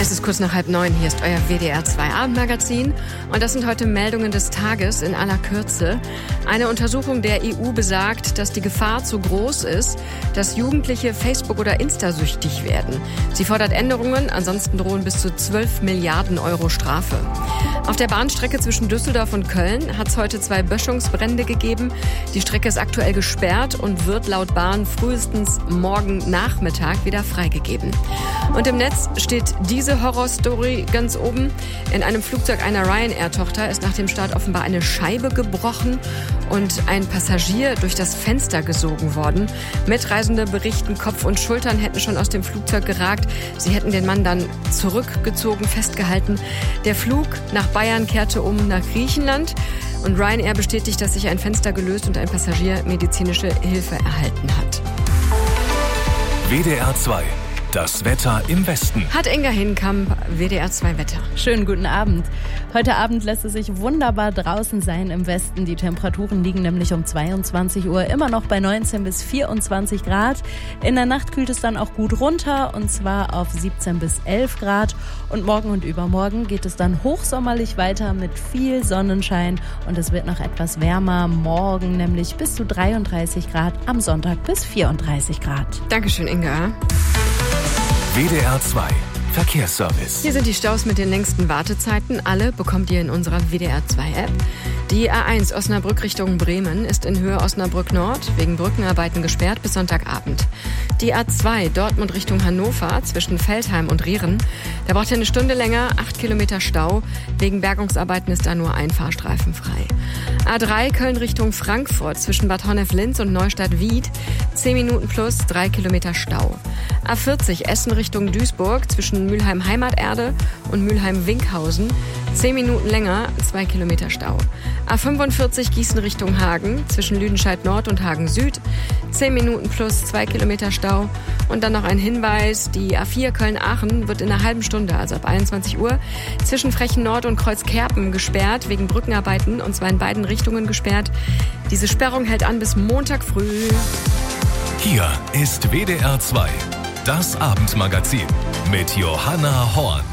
Es ist kurz nach 8:30, hier ist euer WDR 2 Abendmagazin und das sind heute Meldungen des Tages in aller Kürze. Eine Untersuchung der EU besagt, dass die Gefahr zu groß ist, dass Jugendliche Facebook- oder Insta-süchtig werden. Sie fordert Änderungen, ansonsten drohen bis zu 12 Milliarden Euro Strafe. Auf der Bahnstrecke zwischen Düsseldorf und Köln hat es heute 2 Böschungsbrände gegeben. Die Strecke ist aktuell gesperrt und wird laut Bahn frühestens morgen Nachmittag wieder freigegeben. Und im Netz steht diese Horrorstory ganz oben. In einem Flugzeug einer Ryanair-Tochter ist nach dem Start offenbar eine Scheibe gebrochen und ein Passagier durch das Fenster gesogen worden. Mitreisende berichten, Kopf und Schultern hätten schon aus dem Flugzeug geragt. Sie hätten den Mann dann zurückgezogen, festgehalten. Der Flug nach Bayern kehrte um nach Griechenland. Und Ryanair bestätigt, dass sich ein Fenster gelöst und ein Passagier medizinische Hilfe erhalten hat. WDR 2. Das Wetter im Westen. Hat Inga Hinkamp, WDR 2 Wetter. Schönen guten Abend. Heute Abend lässt es sich wunderbar draußen sein im Westen. Die Temperaturen liegen nämlich um 22 Uhr immer noch bei 19 bis 24 Grad. In der Nacht kühlt es dann auch gut runter und zwar auf 17 bis 11 Grad. Und morgen und übermorgen geht es dann hochsommerlich weiter mit viel Sonnenschein und es wird noch etwas wärmer. Morgen nämlich bis zu 33 Grad, am Sonntag bis 34 Grad. Dankeschön, Inga. WDR 2 Verkehrsservice. Hier sind die Staus mit den längsten Wartezeiten. Alle bekommt ihr in unserer WDR 2 App. Die A1 Osnabrück Richtung Bremen ist in Höhe Osnabrück Nord wegen Brückenarbeiten gesperrt bis Sonntagabend. Die A2 Dortmund Richtung Hannover zwischen Veltheim und Rieren. Da braucht ihr eine Stunde länger, 8 Kilometer Stau. Wegen Bergungsarbeiten ist da nur ein Fahrstreifen frei. A3 Köln Richtung Frankfurt zwischen Bad Honnef-Linz und Neustadt-Wied. 10 Minuten plus 3 Kilometer Stau. A40 Essen Richtung Duisburg zwischen Mülheim-Heimaterde und Mülheim-Winkhausen. 10 Minuten länger, 2 Kilometer Stau. A45 Gießen Richtung Hagen zwischen Lüdenscheid Nord und Hagen Süd. 10 Minuten plus 2 Kilometer Stau. Und dann noch ein Hinweis, die A4 Köln-Aachen wird in einer halben Stunde, also ab 21 Uhr, zwischen Frechen Nord und Kreuzkerpen gesperrt, wegen Brückenarbeiten, und zwar in beiden Richtungen gesperrt. Diese Sperrung hält an bis Montag früh. Hier ist WDR 2, das Abendmagazin mit Johanna Horn.